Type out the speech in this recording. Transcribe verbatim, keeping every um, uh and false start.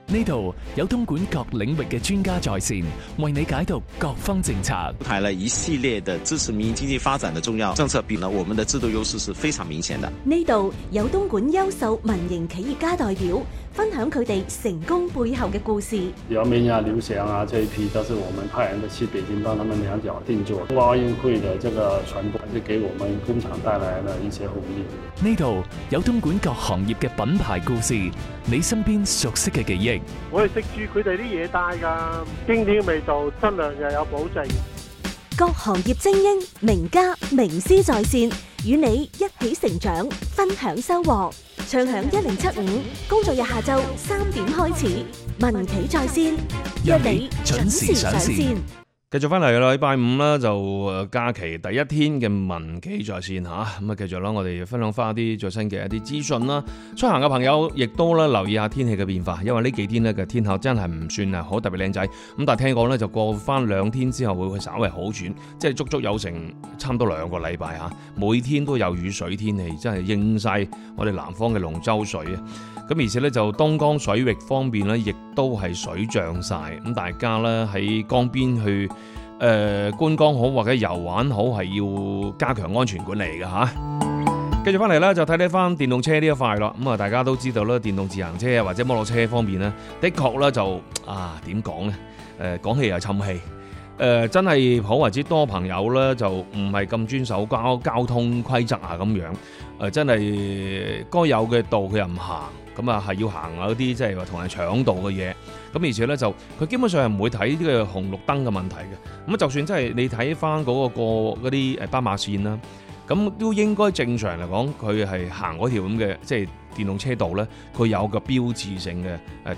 呢度有東莞各領域嘅專家在線，為你解讀各方政策。 出台了一系列的支持民營經濟發展的重要政策，比呢我們的制度優勢是非常明顯的。 呢度有東莞優秀民營企業家代表分享佢哋成功背後嘅故事。 姚明啊、劉翔啊這一批都是我們派人的去北京幫他們兩腳定做。冬奧運會的這個傳播，就給我們工廠帶來了一些紅利。 呢度有東莞各行業嘅品牌故事，你身邊熟悉嘅記憶。 我係食住佢哋啲嘢帶㗎，經典嘅味道，質量又有保證。 各行業精英、名家、名師在線，與你一起成長，分享收穫。暢享一零七五，工作日下晝三點開始，民企在線，約你準時上線。 繼續翻嚟啦，禮拜五啦，就假期第一天嘅民企在線吓，咁啊繼續啦，我哋分享翻一啲最新嘅一啲資訊啦。出行嘅朋友亦都咧留意下天氣嘅變化，因為呢幾天咧嘅天候真係唔算係好特別靚仔，咁但係聽講咧就過翻兩天之後會會稍微好轉，即係足足有成差唔多兩個禮拜吓，每天都有雨水天氣，真係應晒我哋南方嘅龍舟水啊！咁而且咧就東江水域方面咧，亦都係水漲晒，咁大家咧喺江邊去誒、呃、觀光好或者遊玩好，係要加強安全管理嘅吓。繼續翻嚟咧，就睇睇翻電動車呢一塊咯。咁啊，大家都知道啦，電動自行車或者摩托車方面咧，的確咧就啊點講咧？誒講氣又沉氣，誒、呃、真係好為之多朋友咧，就唔係咁遵守交交通規則啊咁樣。誒、呃、真係該有嘅道佢又唔行。咁啊，係要行嗰啲即係話同人搶道嘅嘢，咁而且咧就佢基本上係唔會睇呢個紅綠燈嘅問題嘅。咁就算真係你睇翻嗰個過嗰啲誒斑馬線啦，咁都應該正常嚟講，佢係行嗰條咁嘅即係電動車道咧，佢有個標誌性嘅誒